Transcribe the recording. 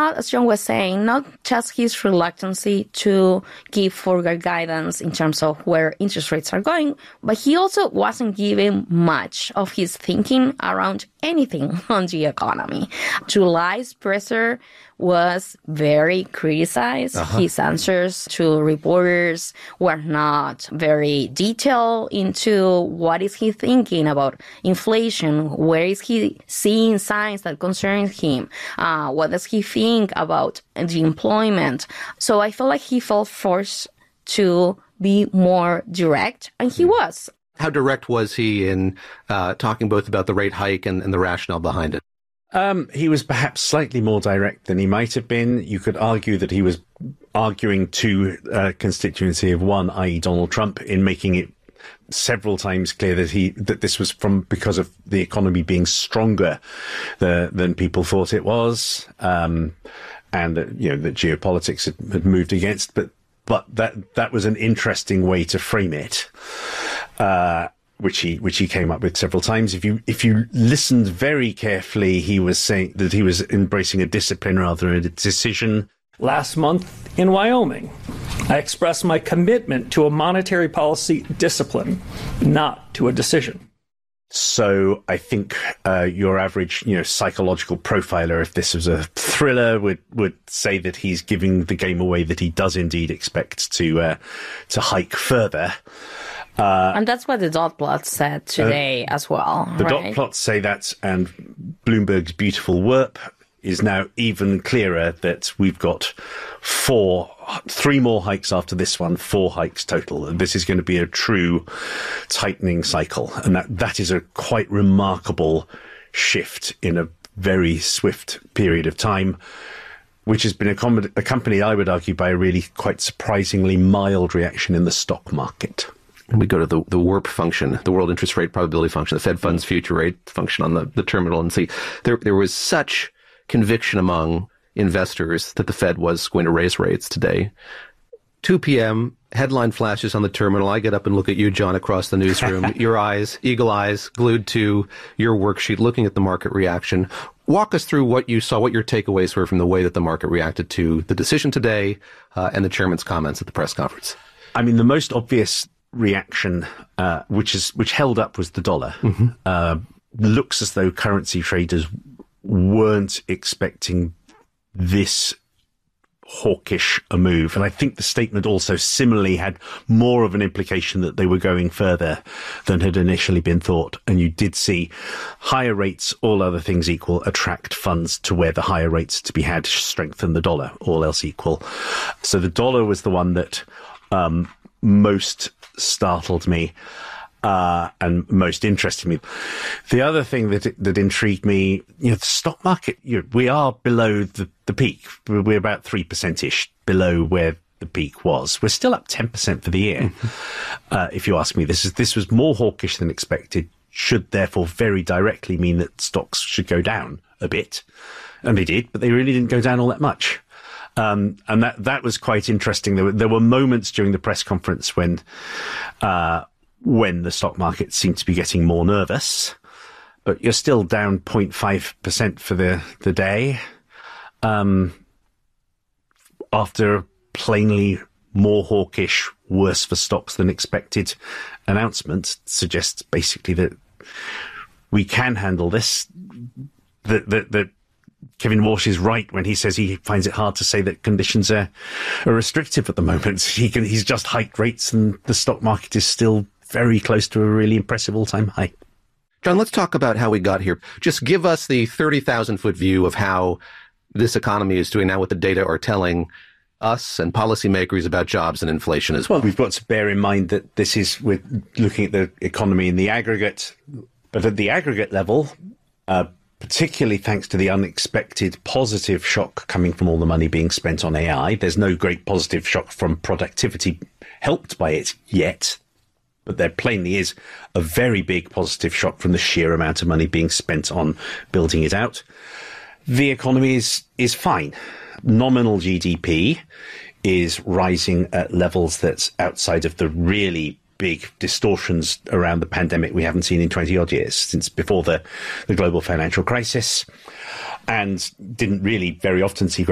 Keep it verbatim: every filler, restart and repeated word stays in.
not, as John was saying, not just his reluctancy to give further guidance in terms of where interest rates are going, but he also wasn't giving much of his thinking around anything on the economy. July's presser was very criticized. Uh-huh. His answers to reporters were not very detailed into what is he thinking about inflation, where is he seeing signs that concern him, uh, what does he think about the employment. So I felt like he felt forced to be more direct, and he was. How direct was he in uh, talking both about the rate hike and, and the rationale behind it? Um, he was perhaps slightly more direct than he might have been. You could argue that he was arguing to a constituency of one, that is. Donald Trump, in making it several times clear that he that this was from because of the economy being stronger the, than people thought it was, um, and that, you know, that geopolitics had, had moved against. But but that that was an interesting way to frame it. Uh, which he which he came up with several times. If you if you listened very carefully, he was saying that he was embracing a discipline rather than a decision. Last month in Wyoming, I expressed my commitment to a monetary policy discipline, not to a decision. So I think uh, your average, you know, psychological profiler, if this was a thriller, would would say that he's giving the game away, that he does indeed expect to uh, to hike further. Uh, and that's what the dot plots said today uh, as well. The right? dot plots say that, and Bloomberg's beautiful W E R P is now even clearer that we've got four, three more hikes after this one, four hikes total. And this is going to be a true tightening cycle. And that, that is a quite remarkable shift in a very swift period of time, which has been accompanied, I would argue, by a really quite surprisingly mild reaction in the stock market. And we go to the, the W E R P function, the World Interest Rate Probability Function, the Fed Funds Future Rate function on the, the terminal, and see there there was such conviction among investors that the Fed was going to raise rates today. two p.m., headline flashes on the terminal. I get up and look at you, John, across the newsroom, your eyes, eagle eyes, glued to your worksheet, looking at the market reaction. Walk us through what you saw, what your takeaways were from the way that the market reacted to the decision today uh, and the chairman's comments at the press conference. I mean, the most obvious reaction, uh, which is which held up, was the dollar. Mm-hmm. Uh, looks as though currency traders weren't expecting this hawkish a move. And I think the statement also similarly had more of an implication that they were going further than had initially been thought. And you did see higher rates, all other things equal, attract funds to where the higher rates to be had strengthen the dollar, all else equal. So the dollar was the one that um, most startled me uh, and most interested me. The other thing that that intrigued me, you know, the stock market, you know, we are below the, the peak. We're about three percent-ish below where the peak was. We're still up ten percent for the year. Mm-hmm. Uh, if you ask me, this is this was more hawkish than expected, should therefore very directly mean that stocks should go down a bit. And they did, but they really didn't go down all that much. Um, and that, that was quite interesting. There were, there were moments during the press conference when, uh, when the stock market seemed to be getting more nervous, but you're still down zero point five percent for the, the day. Um, after a plainly more hawkish, worse for stocks than expected announcement, suggests basically that we can handle this, that, that, that, Kevin Walsh is right when he says he finds it hard to say that conditions are, are restrictive at the moment. He can, he's just hiked rates and the stock market is still very close to a really impressive all-time high. John, let's talk about how we got here. Just give us the thirty thousand foot view of how this economy is doing now, what the data are telling us and policymakers about jobs and inflation as well. Well, we've got to bear in mind that this is, we're looking at the economy in the aggregate, but at the aggregate level, uh, particularly thanks to the unexpected positive shock coming from all the money being spent on A I. There's no great positive shock from productivity helped by it yet, but there plainly is a very big positive shock from the sheer amount of money being spent on building it out. The economy is, is fine. Nominal G D P is rising at levels that's outside of the really big distortions around the pandemic we haven't seen in twenty odd years, since before the, the global financial crisis, and didn't really very often see